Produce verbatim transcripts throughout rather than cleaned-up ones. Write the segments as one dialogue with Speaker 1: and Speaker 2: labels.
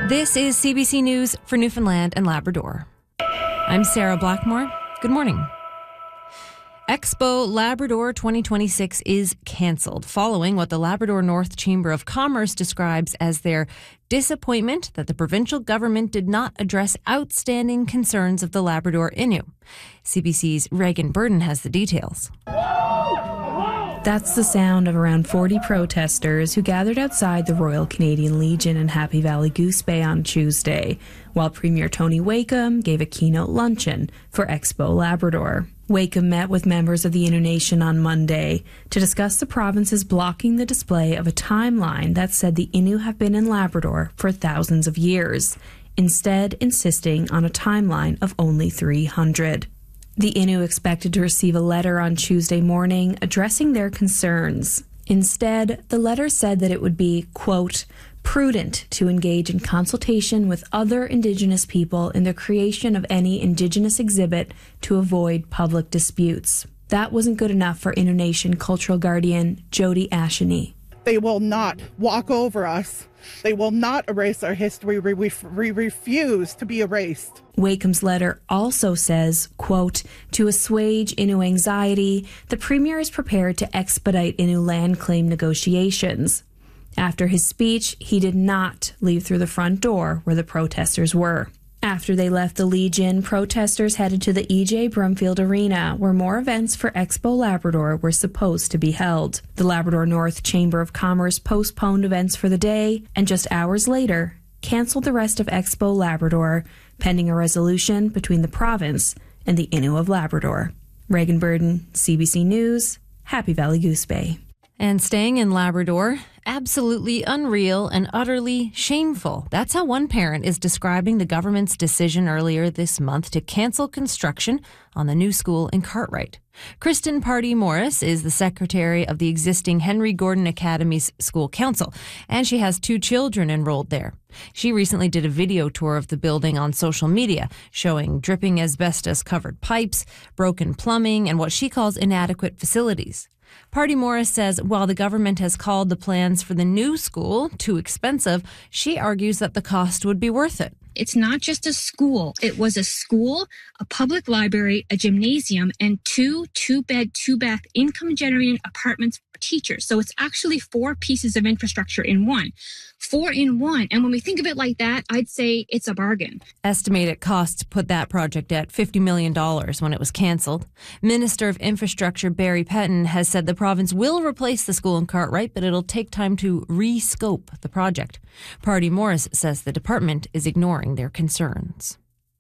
Speaker 1: This is C B C News for Newfoundland and Labrador. I'm Sarah Blackmore. Good morning. Expo Labrador twenty twenty-six is cancelled following what the Labrador North Chamber of Commerce describes as their disappointment that the provincial government did not address outstanding concerns of the Labrador Innu. C B C's Reagan Burden has the details.
Speaker 2: That's the sound of around forty protesters who gathered outside the Royal Canadian Legion in Happy Valley Goose Bay on Tuesday, while Premier Tony Wakeham gave a keynote luncheon for Expo Labrador. Wakeham met with members of the Innu Nation on Monday to discuss the province's blocking the display of a timeline that said the Innu have been in Labrador for thousands of years, instead insisting on a timeline of only three hundred. The Innu expected to receive a letter on Tuesday morning addressing their concerns. Instead, the letter said that it would be, quote, prudent to engage in consultation with other Indigenous people in the creation of any Indigenous exhibit to avoid public disputes. That wasn't good enough for Innu Nation cultural guardian Jody Asheny.
Speaker 3: They will not walk over us. They will not erase our history. We, we, we refuse to be erased.
Speaker 2: Wakeham's letter also says, quote, to assuage Innu anxiety, the Premier is prepared to expedite Innu land claim negotiations. After his speech, he did not leave through the front door where the protesters were. After they left the Legion, protesters headed to the E J Brumfield Arena, where more events for Expo Labrador were supposed to be held. The Labrador North Chamber of Commerce postponed events for the day, and just hours later, cancelled the rest of Expo Labrador, pending a resolution between the province and the Innu of Labrador. Reagan Burden, C B C News, Happy Valley Goose Bay.
Speaker 1: And staying in Labrador, absolutely unreal and utterly shameful. That's how one parent is describing the government's decision earlier this month to cancel construction on the new school in Cartwright. Kristen Pardee-Morris is the secretary of the existing Henry Gordon Academy's school council, and she has two children enrolled there. She recently did a video tour of the building on social media, showing dripping asbestos-covered pipes, broken plumbing, and what she calls inadequate facilities. Pardee-Morris says while the government has called the plans for the new school too expensive, she argues that the cost would be worth it.
Speaker 4: It's not just a school. It was a school, a public library, a gymnasium, and two two-bed, two-bath income-generating apartments for teachers. So it's actually four pieces of infrastructure in one. Four in one. And when we think of it like that, I'd say it's a bargain.
Speaker 1: Estimated costs put that project at fifty million dollars when it was cancelled. Minister of Infrastructure Barry Pettin has said the province will replace the school in Cartwright, but it'll take time to re-scope the project. Pardee-Morris says the department is ignoring their concerns.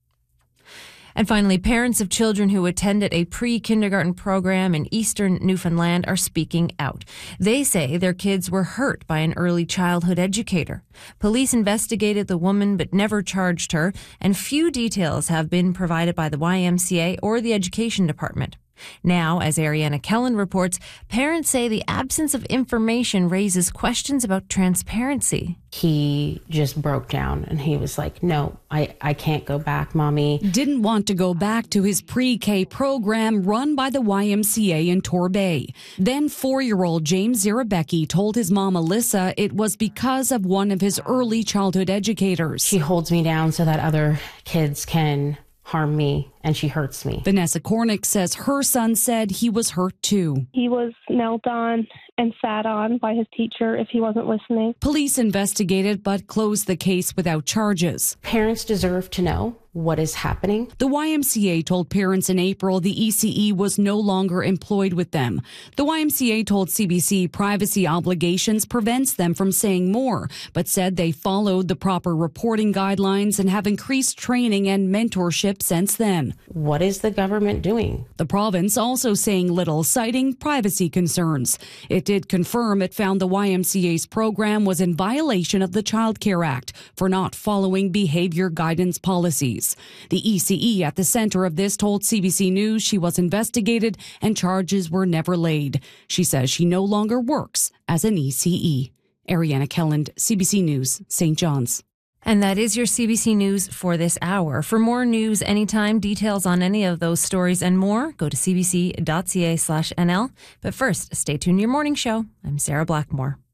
Speaker 1: And finally, parents of children who attended a pre-kindergarten program in eastern Newfoundland are speaking out. They say their kids were hurt by an early childhood educator. Police investigated the woman but never charged her, and few details have been provided by the Y M C A or the Education Department. Now, as Ariana Kellen reports, parents say the absence of information raises questions about transparency.
Speaker 5: He just broke down and he was like, no, I, I can't go back, Mommy.
Speaker 6: Didn't want to go back to his pre-K program run by the Y M C A in Torbay. Then four-year-old James Zirabecki told his mom, Alyssa, it was because of one of his early childhood educators.
Speaker 5: She holds me down so that other kids can harm me, and she hurts me.
Speaker 6: Vanessa Cornick says her son said he was hurt too.
Speaker 7: He was knelt on and sat on by his teacher if he wasn't listening.
Speaker 6: Police investigated but closed the case without charges.
Speaker 5: Parents deserve to know what is happening.
Speaker 6: The Y M C A told parents in April the E C E was no longer employed with them. The Y M C A told C B C privacy obligations prevents them from saying more, but said they followed the proper reporting guidelines and have increased training and mentorship since then.
Speaker 5: What is the government doing?
Speaker 6: The province also saying little, citing privacy concerns. It did confirm it found the Y M C A's program was in violation of the Child Care Act for not following behavior guidance policies. The E C E at the center of this told C B C News she was investigated and charges were never laid. She says she no longer works as an E C E. Ariana Kelland, C B C News, Saint John's.
Speaker 1: And that is your C B C News for this hour. For more news anytime, details on any of those stories and more, go to cbc.ca slash NL. But first, stay tuned to your morning show. I'm Sarah Blackmore.